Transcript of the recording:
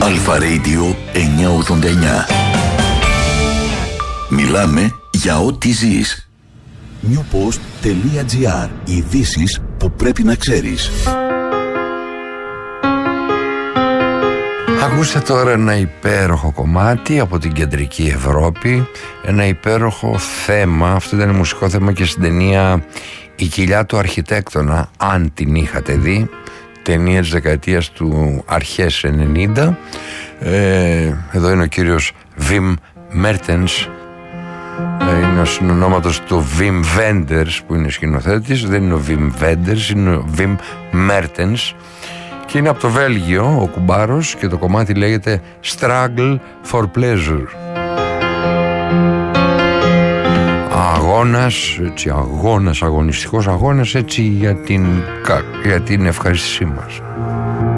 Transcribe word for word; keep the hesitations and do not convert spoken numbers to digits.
Αλφα Radio εννιακόσια ογδόντα εννιά. Μιλάμε για ό,τι ζεις. newpost.gr. Ειδήσεις που πρέπει να ξέρεις. Ακούστε τώρα ένα υπέροχο κομμάτι από την κεντρική Ευρώπη. Ένα υπέροχο θέμα. Αυτό ήταν μουσικό θέμα και στην ταινία «Η κοιλιά του αρχιτέκτονα», αν την είχατε δει. Ταινία της δεκαετίας του αρχές ενενήντα. ε, Εδώ είναι ο κύριος Βιμ Μέρτενς. ε, Είναι ο συνονόματος του Βιμ Βέντερς που είναι σκηνοθέτης. Δεν είναι ο Βιμ Βέντερς, είναι ο Βιμ Μέρτενς. Και είναι από το Βέλγιο ο κουμπάρος και το κομμάτι λέγεται Struggle for Pleasure. Αγώνας, έτσι, αγώνας, αγωνιστικός αγώνας, έτσι, για την, για την ευχαριστησή μας.